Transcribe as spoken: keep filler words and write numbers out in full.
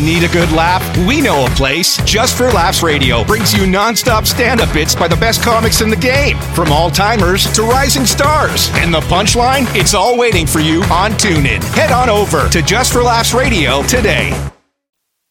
Need a good laugh? We know a place. Just for Laughs Radio brings you non-stop stand-up bits by the best comics in the game, from all-timers to rising stars. And the punchline? It's all waiting for you on TuneIn. Head on over to Just for Laughs Radio today.